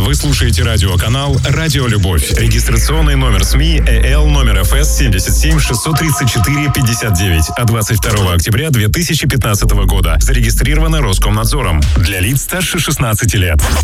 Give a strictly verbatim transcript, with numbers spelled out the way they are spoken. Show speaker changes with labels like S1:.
S1: Вы слушаете радиоканал «Радио Любовь». Регистрационный номер СМИ ЭЛ номер эф эс семьдесят семь шестьсот тридцать четыре пятьдесят девять от двадцать второго октября две тысячи пятнадцатого года. Зарегистрировано Роскомнадзором. Для лиц старше шестнадцати лет.